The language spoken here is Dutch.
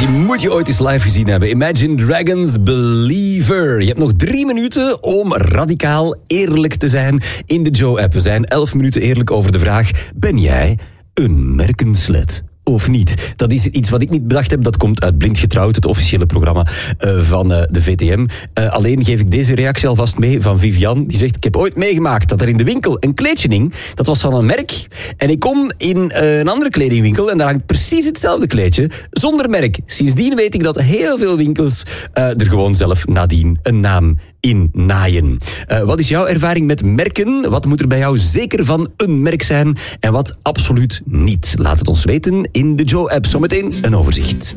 Die moet je ooit eens live gezien hebben. Imagine Dragons Believer. Je hebt nog 3 minuten om radicaal eerlijk te zijn in de Joe-app. We zijn 11 minuten eerlijk over de vraag: ben jij een merkenslet? Of niet? Dat is iets wat ik niet bedacht heb. Dat komt uit Blind Getrouwd, het officiële programma van de VTM. Alleen geef ik deze reactie alvast mee van Vivian. Die zegt: ik heb ooit meegemaakt dat er in de winkel een kleedje hing. Dat was van een merk. En ik kom in een andere kledingwinkel en daar hangt precies hetzelfde kleedje zonder merk. Sindsdien weet ik dat heel veel winkels er gewoon zelf nadien een naam in naaien. Wat is jouw ervaring met merken? Wat moet er bij jou zeker van een merk zijn en wat absoluut niet? Laat het ons weten in de Joe-app. Zometeen een overzicht.